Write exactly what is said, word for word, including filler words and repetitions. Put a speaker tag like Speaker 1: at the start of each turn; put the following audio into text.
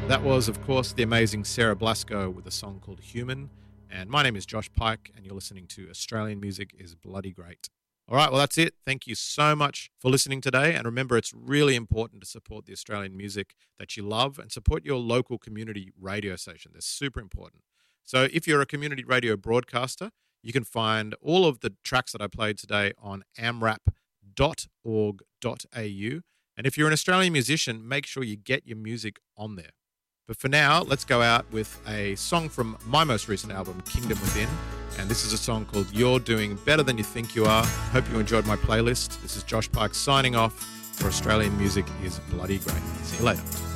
Speaker 1: That was, of course, the amazing Sarah Blasco with a song called Human. And my name is Josh Pike, and you're listening to Australian Music is Bloody Great. All right, well, that's it. Thank you so much for listening today. And remember, it's really important to support the Australian music that you love and support your local community radio station. They're super important. So if you're a community radio broadcaster, you can find all of the tracks that I played today on amrap dot org dot a u. And if you're an Australian musician, make sure you get your music on there. But for now, let's go out with a song from my most recent album, Kingdom Within. And this is a song called You're Doing Better Than You Think You Are. Hope you enjoyed my playlist. This is Josh Pike signing off for Australian Music is Bloody Great. See you later.